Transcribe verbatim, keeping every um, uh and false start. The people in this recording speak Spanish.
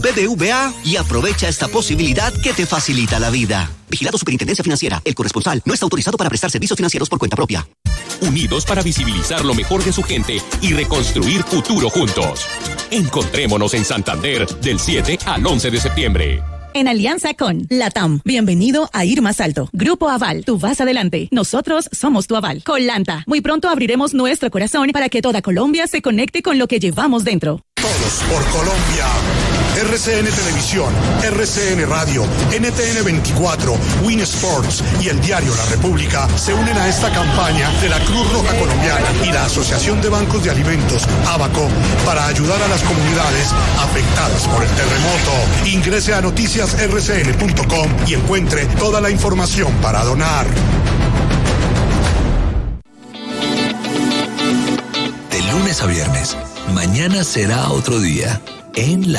B B V A y aprovecha esta posibilidad que te facilita la vida. Vigilado Superintendencia Financiera. El corresponsal no está autorizado para prestar servicios financieros por cuenta propia. Unidos para visibilizar lo mejor de su gente y reconstruir futuro juntos. Encontrémonos en Santander del siete al once de septiembre. En alianza con LATAM. Bienvenido a Ir Más Alto. Grupo Aval, tú vas adelante. Nosotros somos tu aval. Colanta. Muy pronto abriremos nuestro corazón para que toda Colombia se conecte con lo que llevamos dentro. Todos por Colombia. R C N Televisión, R C N Radio, N T N veinticuatro, Win Sports y el diario La República se unen a esta campaña de la Cruz Roja Colombiana y la Asociación de Bancos de Alimentos, ABACO, para ayudar a las comunidades afectadas por el terremoto. Ingrese a noticias r c n punto com y encuentre toda la información para donar. De lunes a viernes, mañana será otro día en la